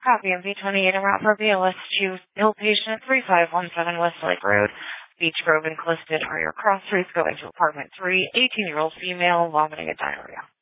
Copy MV28 en route for BLS to Patient 3517 West Lake Road, Beach Grove, and listed are your cross routes going to apartment 3, 18-year-old female, vomiting and diarrhea.